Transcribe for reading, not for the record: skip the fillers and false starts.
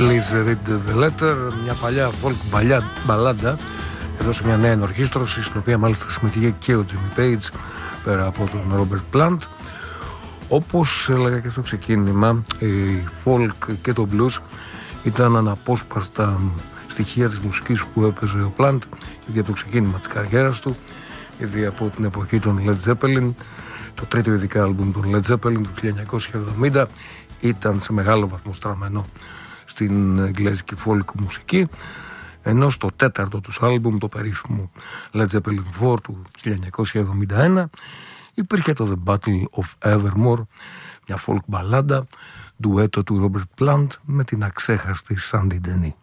Please Read the Letter, μια παλιά folk μπαλάντα εδώ σε μια νέα ενορχήστρωση, στην οποία μάλιστα συμμετείχε και ο Jimmy Page πέρα από τον Robert Plant. Όπως έλεγα και στο ξεκίνημα, η folk και το blues ήταν αναπόσπαστα στοιχεία της μουσικής που έπαιζε ο Plant ήδη από το ξεκίνημα της καριέρας του, ήδη από την εποχή των Led Zeppelin. Το τρίτο ειδικά άλμπουμ των Led Zeppelin του 1970 ήταν σε μεγάλο βαθμό στραμμένο στην εγγλέζικη folk μουσική, ενώ στο τέταρτο τους άλμπουμ, το περίφημο Led Zeppelin 4 του 1971, υπήρχε το The Battle of Evermore, μια folk μπαλάντα, ντουέτο του Robert Plant με την αξέχαστη Sandy Denny.